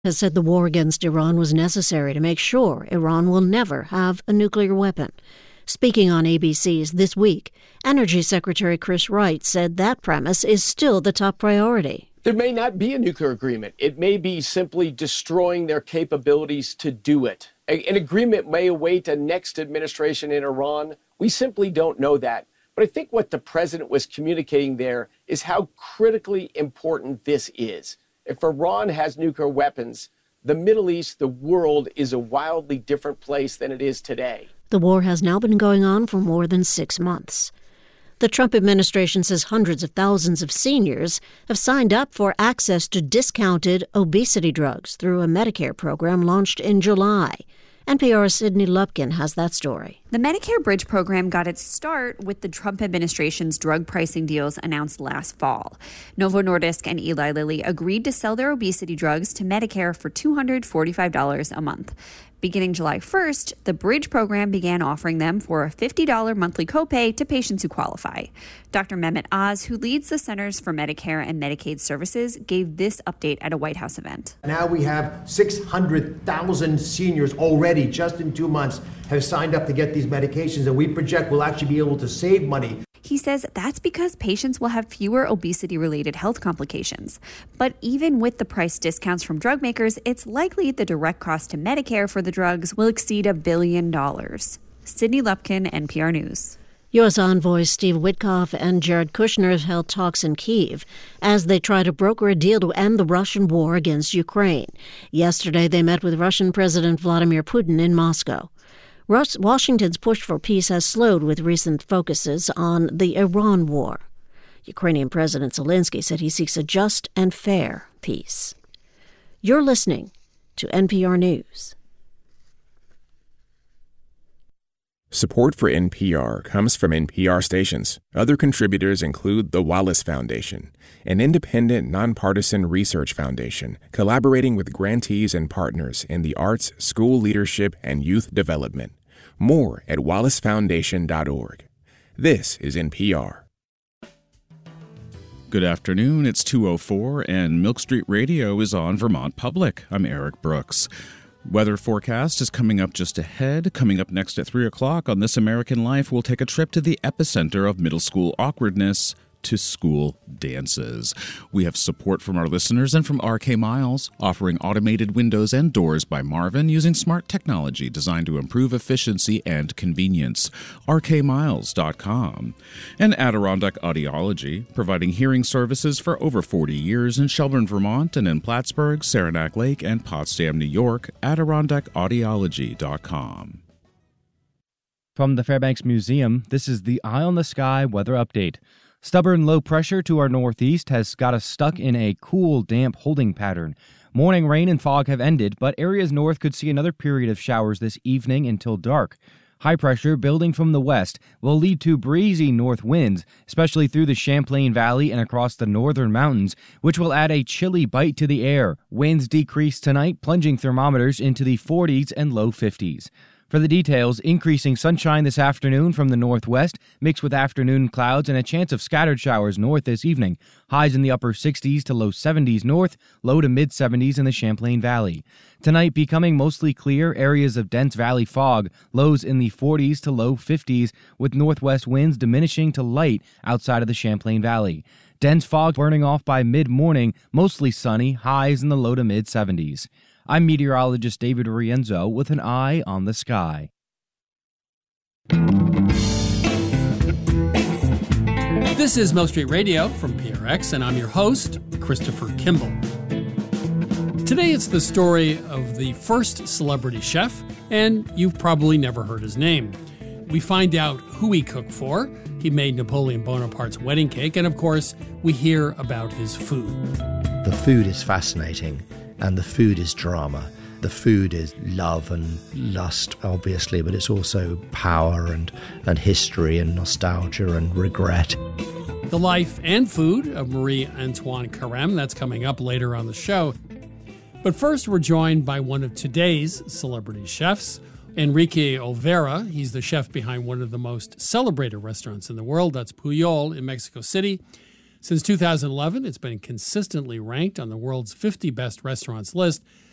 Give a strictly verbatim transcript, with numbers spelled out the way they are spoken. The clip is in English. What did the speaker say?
has said the war against Iran was necessary to make sure Iran will never have a nuclear weapon. Speaking on A B C's This Week, Energy Secretary Chris Wright said that premise is still the top priority. There may not be a nuclear agreement. It may be simply destroying their capabilities to do it. A- an agreement may await a next administration in Iran. We simply don't know that. But I think what the president was communicating there is how critically important this is. If Iran has nuclear weapons, the Middle East, the world, is a wildly different place than it is today. The war has now been going on for more than six months. The Trump administration says hundreds of thousands of seniors have signed up for access to discounted obesity drugs through a Medicare program launched in July. N P R's Sydney Lupkin has that story. The Medicare Bridge program got its start with the Trump administration's drug pricing deals announced last fall. Novo Nordisk and Eli Lilly agreed to sell their obesity drugs to Medicare for two hundred forty-five dollars a month. Beginning July first, the Bridge program began offering them for a fifty dollars monthly copay to patients who qualify. Doctor Mehmet Oz, who leads the Centers for Medicare and Medicaid Services, gave this update at a White House event. Now we have six hundred thousand seniors already, just in two months, have signed up to get these medications, and we project we'll actually be able to save money. He says that's because patients will have fewer obesity-related health complications. But even with the price discounts from drug makers, it's likely the direct cost to Medicare for the drugs will exceed a billion dollars. Sydney Lupkin, N P R News. U S envoys Steve Witkoff and Jared Kushner have held talks in Kyiv as they try to broker a deal to end the Russian war against Ukraine. Yesterday, they met with Russian President Vladimir Putin in Moscow. Washington's push for peace has slowed with recent focuses on the Iran war. Ukrainian President Zelensky said he seeks a just and fair peace. You're listening to N P R News. Support for N P R comes from N P R stations. Other contributors include the Wallace Foundation, an independent, nonpartisan research foundation collaborating with grantees and partners in the arts, school leadership, and youth development. More at wallace foundation dot org. This is N P R. Good afternoon. It's two oh four, and Milk Street Radio is on Vermont Public. I'm Eric Brooks. Weather forecast is coming up just ahead. Coming up next at three o'clock on This American Life, we'll take a trip to the epicenter of middle school awkwardness, to school dances. We have support from our listeners and from R K Miles, offering automated windows and doors by Marvin using smart technology designed to improve efficiency and convenience. R K miles dot com. And Adirondack Audiology, providing hearing services for over forty years in Shelburne, Vermont, and in Plattsburgh, Saranac Lake, and Potsdam, New York. Adirondack Audiology dot com. From the Fairbanks Museum, this is the Eye on the Sky weather update. Stubborn low pressure to our northeast has got us stuck in a cool, damp holding pattern. Morning rain and fog have ended, but areas north could see another period of showers this evening until dark. High pressure building from the west will lead to breezy north winds, especially through the Champlain Valley and across the northern mountains, which will add a chilly bite to the air. Winds decrease tonight, plunging thermometers into the forties and low fifties. For the details, increasing sunshine this afternoon from the northwest, mixed with afternoon clouds and a chance of scattered showers north this evening. Highs in the upper sixties to low seventies north, low to mid seventies in the Champlain Valley. Tonight becoming mostly clear, areas of dense valley fog, lows in the forties to low fifties, with northwest winds diminishing to light outside of the Champlain Valley. Dense fog burning off by mid-morning, mostly sunny, highs in the low to mid seventies. I'm meteorologist David Rienzo with an eye on the sky. This is Milk Street Radio from P R X, and I'm your host, Christopher Kimball. Today it's the story of the first celebrity chef, and you've probably never heard his name. We find out who he cooked for. He made Napoleon Bonaparte's wedding cake, and of course, we hear about his food. The food is fascinating. And the food is drama. The food is love and lust, obviously, but it's also power and, and history and nostalgia and regret. The life and food of Marie-Antoine Carême, that's coming up later on the show. But first, we're joined by one of today's celebrity chefs, Enrique Olvera. He's the chef behind one of the most celebrated restaurants in the world. That's Pujol in Mexico City. Since two thousand eleven, it's been consistently ranked on the world's fifty best restaurants list,